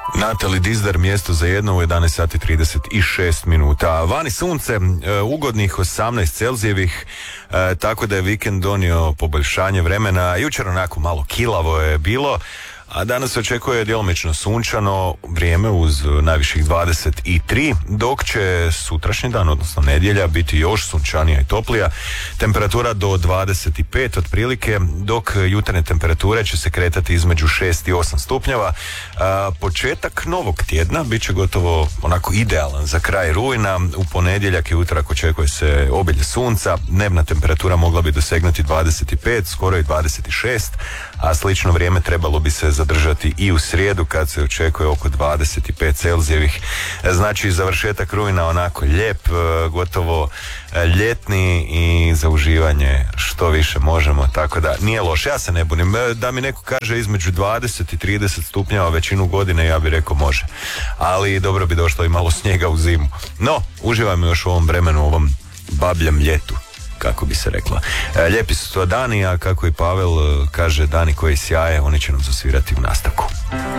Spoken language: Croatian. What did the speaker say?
Natali Dizdar, mjesto za jedno u 11 sati 36 minuta. Vani sunce, ugodnih 18 Celzijevih, tako da je vikend donio poboljšanje vremena. Jučer onako malo kilavo je bilo, a danas se očekuje djelomično sunčano vrijeme uz najviših 23, dok će sutrašnji dan, odnosno nedjelja, biti još sunčanija i toplija. Temperatura do 25 otprilike, dok jutarnje temperature će se kretati između 6 i 8 stupnjeva. Početak novog tjedna bit će gotovo onako idealan za kraj rujna. U ponedjeljak i utorak očekuje se obilje sunca, dnevna temperatura mogla bi dosegnuti 25, skoro i 26, a slično vrijeme trebalo bi se zadržati i u srijedu kad se očekuje oko 25 Celzijevih. Znači završetak rujna onako lijep, gotovo ljetni i za uživanje što više možemo, tako da nije loš. Ja se ne bunim. Da mi neko kaže između 20 i 30 stupnjeva većinu godine, ja bih rekao može. Ali dobro bi došlo i malo snijega u zimu. No, uživajmo još u ovom vremenu, u ovom babljem ljetu, kako bi se rekla. Lijepi su to dani, a kako i Pavel kaže, dani koji sjaje, oni će nam zasvirati u nastavku.